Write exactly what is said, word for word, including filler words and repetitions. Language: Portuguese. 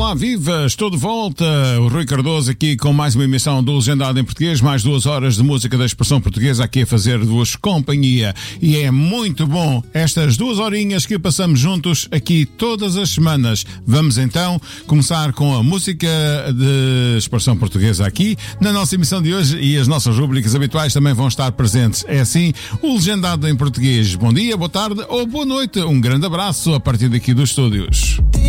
Olá, viva! Estou de volta. O Rui Cardoso aqui com mais uma emissão do Legendado em Português, mais duas horas de música da expressão portuguesa aqui a fazer-vos companhia. E é muito bom estas duas horinhas que passamos juntos aqui todas as semanas. Vamos então começar com a música de expressão portuguesa aqui na nossa emissão de hoje, e as nossas rubricas habituais também vão estar presentes. É assim, o Legendado em Português. Bom dia, boa tarde ou boa noite. Um grande abraço a partir daqui dos estúdios.